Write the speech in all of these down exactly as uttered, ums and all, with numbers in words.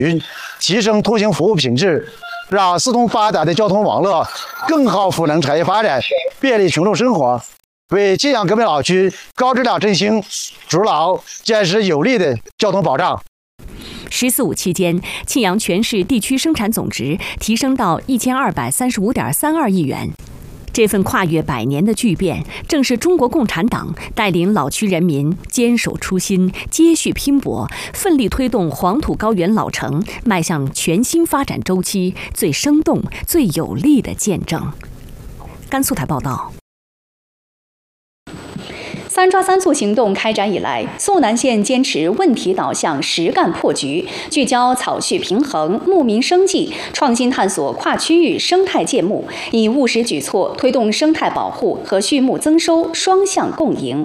提升出行服务品质，让四通发达的交通网络更好赋能产业发展，便利群众生活，为晋阳赣北老区高质量振兴筑牢坚实有力的交通保障。 十四五期间，庆阳全市地区生产总值提升到一千二百三十五点三二亿元。这份跨越百年的巨变，正是中国共产党带领老区人民坚守初心、接续拼搏、奋力推动黄土高原老城迈向全新发展周期最生动、最有力的见证。甘肃台报道。 三抓三促行动开展以来，肃南县坚持问题导向、实干破局，聚焦草畜平衡、牧民生计，创新探索跨区域生态建牧，以务实举措推动生态保护和畜牧增收双向共赢。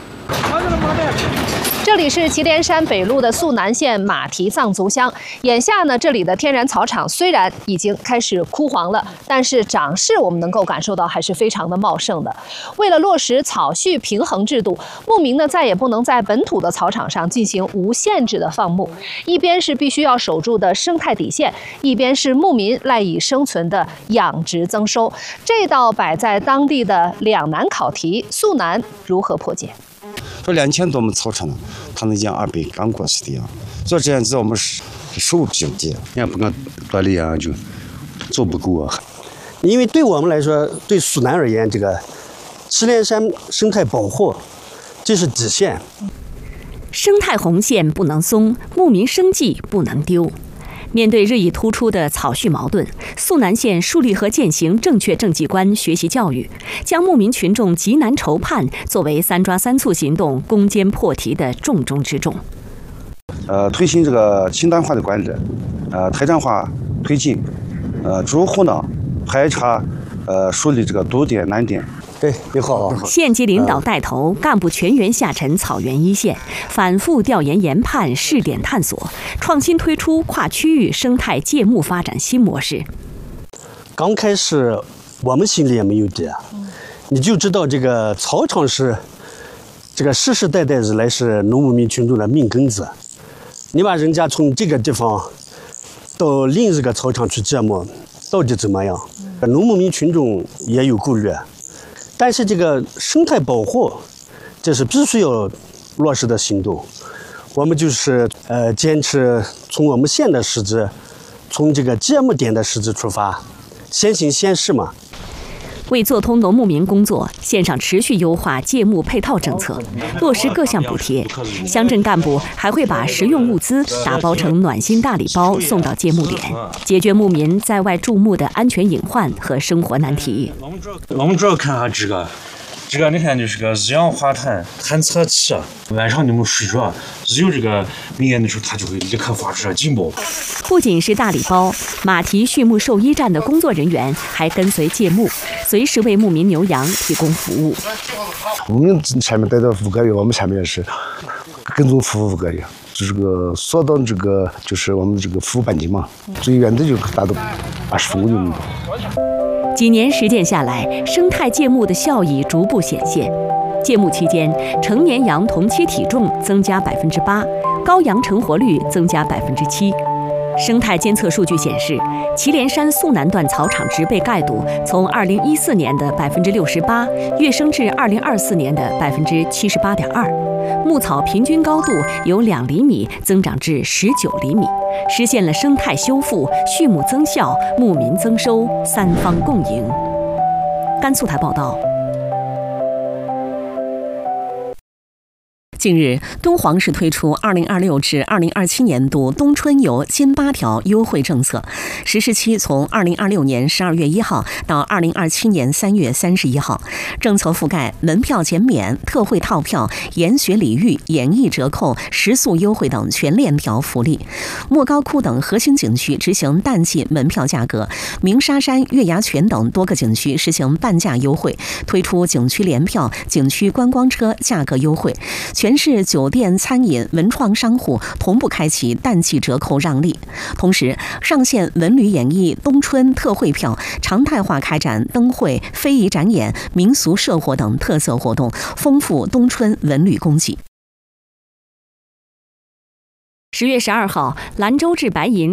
这里是祁连山北路的肃南县马蹄藏族乡。眼下呢，这里的天然草场虽然已经开始枯黄了，但是长势我们能够感受到还是非常的茂盛的。为了落实草畜平衡制度，牧民呢再也不能在本土的草场上进行无限制的放牧，一边是必须要守住的生态底线，一边是牧民赖以生存的养殖增收。这道摆在当地的两难考题，肃南如何破解？ 说两千多亩草场，它能养二百干果似的呀。所以这样子我们是收入比较低， 也不敢锻炼啊，就做不够啊。 因为对我们来说，对肃南而言，这个祁连山生态保护这是底线， 生态红线不能松，牧民生计不能丢。面对日益突出的草畜矛盾，肃南县树立和践行正确政绩观学习教育，将牧民群众急难愁盼作为三抓三促行动攻坚破题的重中之重。 呃，推行这个清淡化的管理，呃，台站化推进，呃，逐户呢排查，呃，梳理这个堵点难点。 对，你好。 县级领导带头，干部全员下沉草原一线，反复调研研判、试点探索，创新推出跨区域生态借牧发展新模式。 刚开始我们心里也没有底，你就知道这个草场是这个世世代代以来是农牧民群众的命根子。你把人家从这个地方到另一个草场去借牧，到底怎么样？农牧民群众也有顾虑。但是这个生态保护，这是必须要落实的行动。我们就是呃坚持从我们县的实质，从这个借牧点的实质出发，先行先试嘛。 为做通农牧民工作，县上持续优化借牧配套政策，落实各项补贴。乡镇干部还会把食用物资打包成暖心大礼包送到借牧点，解决牧民在外驻牧的安全隐患和生活难题。 我们主要看下这个。这个你看就是个二氧化碳探测器，晚上你们睡着，只有这个明眼的时候，它就会立刻发出警报。 不仅是大礼包，马蹄畜牧兽医站的工作人员还跟随借牧，随时为牧民牛羊提供服务。 我们前面待了五个月，我们前面也是跟踪服务五个月，这个缩到这个就是我们这个服务半径嘛，最远的就达到二十分公里那么多。 几年实践下来，生态借牧的效益逐步显现。借牧期间，成年羊同期体重增加百分之八，羔羊成活率增加百分之七。生态监测数据显示，祁连山肃南段草场植被盖度从二零一四年的百分之六十八跃升至二零二四年的百分之七十八点二，牧草平均高度由两厘米增长至十九厘米，实现了生态修复、畜牧增效、牧民增收三方共赢。甘肃台报道。 近日，敦煌市推出二零二六至二零二七年度冬春游新八条优惠政策，实施期从二零二六年十二月一号到二零二七年三月三十一号。政策覆盖门票减免、特惠套票、研学礼遇、演艺折扣、食宿优惠等全链条福利。莫高窟等核心景区执行淡季门票价格，鸣沙山、月牙泉等多个景区实行半价优惠，推出景区联票、景区观光车价格优惠。全市酒店、餐饮、文创商户同步开启淡季折扣让利，同时上线文旅演艺冬春特惠票，常态化开展灯会、非遗展演、民俗社活等特色活动，丰富冬春文旅供给。 十月十二号，兰州至白银